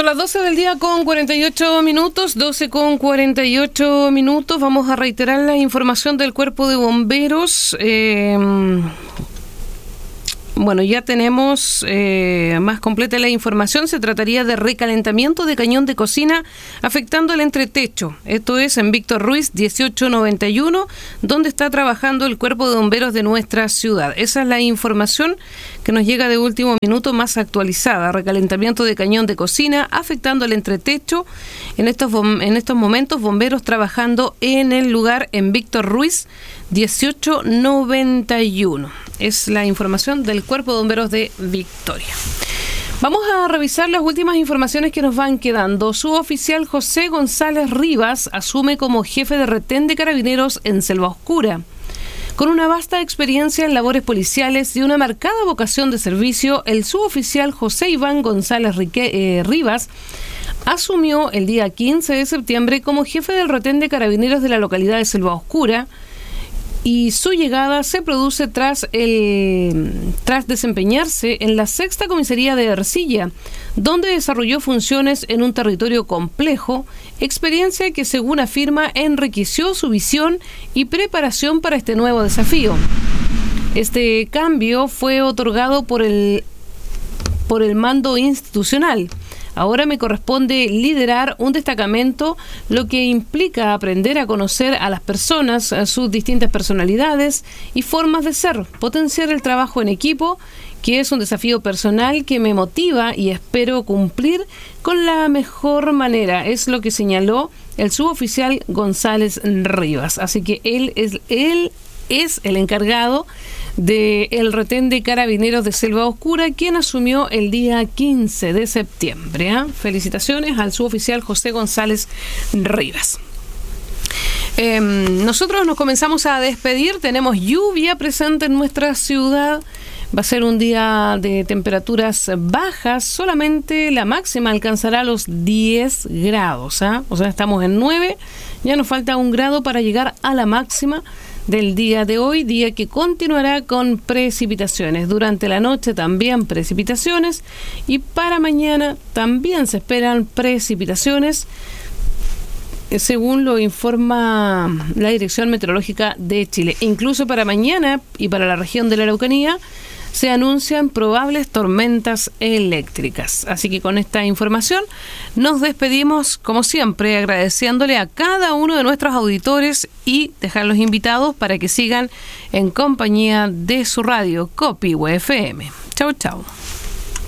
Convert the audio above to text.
las 12 del día con 48 minutos, 12 con 48 minutos. Vamos a reiterar la información del Cuerpo de Bomberos. Bueno, ya tenemos más completa la información. Se trataría de recalentamiento de cañón de cocina afectando el entretecho. Esto es en Víctor Ruiz 1891, donde está trabajando el Cuerpo de Bomberos de nuestra ciudad. Esa es la información que nos llega de último minuto, más actualizada. Recalentamiento de cañón de cocina afectando el entretecho. En estos momentos, bomberos trabajando en el lugar en Víctor Ruiz 1891. Es la información del Cuerpo de Bomberos de Victoria. Vamos a revisar las últimas informaciones que nos van quedando. Suboficial José González Rivas asume como jefe de retén de carabineros en Selva Oscura. Con una vasta experiencia en labores policiales y una marcada vocación de servicio, el suboficial José Iván González Rivas asumió el día 15 de septiembre como jefe del retén de carabineros de la localidad de Selva Oscura, y su llegada se produce tras desempeñarse en la 6ª Comisaría de Ercilla, donde desarrolló funciones en un territorio complejo, experiencia que, según afirma, enriqueció su visión y preparación para este nuevo desafío. Este cambio fue otorgado por el mando institucional. Ahora me corresponde liderar un destacamento, lo que implica aprender a conocer a las personas, a sus distintas personalidades y formas de ser, potenciar el trabajo en equipo, que es un desafío personal que me motiva y espero cumplir con la mejor manera. Es lo que señaló el suboficial González Rivas. Así que él es el encargado del retén de carabineros de Selva Oscura, quien asumió el día 15 de septiembre. Felicitaciones al suboficial José González Rivas. Nosotros nos comenzamos a despedir. Tenemos lluvia presente en nuestra ciudad. Va a ser un día de temperaturas bajas, solamente la máxima alcanzará los 10 grados. O sea, estamos en 9, ya nos falta 1 grado para llegar a la máxima del día de hoy, día que continuará con precipitaciones. Durante la noche también precipitaciones, y para mañana también se esperan precipitaciones, según lo informa la Dirección Meteorológica de Chile. Incluso para mañana y para la región de la Araucanía se anuncian probables tormentas eléctricas. Así que con esta información nos despedimos, como siempre, agradeciéndole a cada uno de nuestros auditores y dejarlos invitados para que sigan en compañía de su radio Copihue FM. Chau, chau.